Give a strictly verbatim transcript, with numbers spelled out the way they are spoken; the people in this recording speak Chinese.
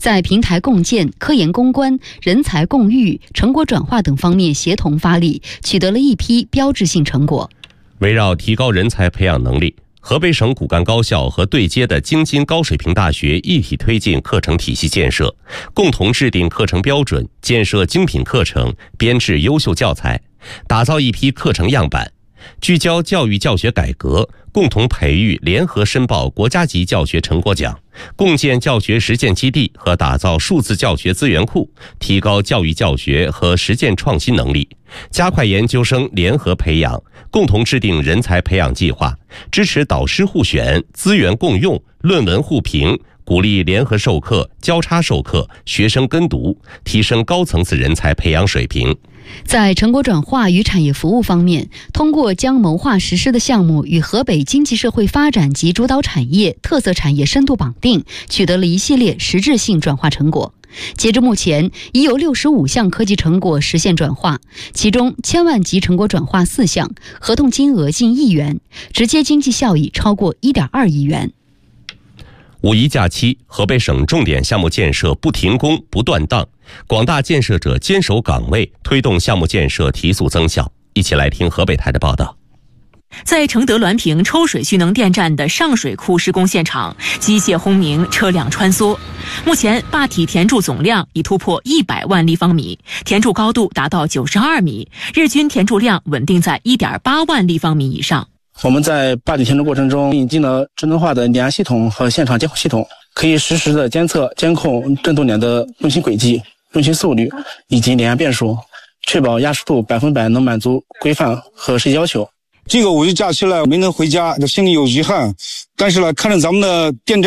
在平台共建、科研攻关、人才共育、成果转化等方面协同发力，取得了一批标志性成果。 围绕提高人才培养能力，河北省骨干高校和对接的京津高水平大学一体推进课程体系建设，共同制定课程标准，建设精品课程，编制优秀教材，打造一批课程样板，聚焦教育教学改革，共同培育联合申报国家级教学成果奖，共建教学实践基地和打造数字教学资源库，提高教育教学和实践创新能力，加快研究生联合培养，共同制定人才培养计划，支持导师互选、资源共用、论文互评，鼓励联合授课、交叉授课、学生跟读，提升高层次人才培养水平。 在成果转化与产业服务方面，通过将谋划实施的项目与河北经济社会发展及主导产业、特色产业深度绑定，取得了一系列实质性转化成果。截至目前，已有六十五项科技成果实现转化，其中千万级成果转化四项，合同金额近亿元，直接经济效益超过 一点二亿元。 五一假期，河北省重点项目建设不停工不断档，广大建设者坚守岗位，推动项目建设提速增效。一起来听河北台的报道。 在承德滦平抽水蓄能电站的上水库施工现场，机械轰鸣，车辆穿梭。目前坝体填筑总量已突破一百万立方米，填筑高度达到九十二米，日均填筑量稳定在 一点八万立方米以上。 我们在坝体填筑过程中引进了智能化的碾压系统和现场监控系统，可以实时的监测、监控振动点的运行轨迹、运行速率以及碾压变数，确保压实度百分百能满足规范和实际要求。 这个五一假期了没能回家，心里有遗憾，但是呢，看着咱们的电站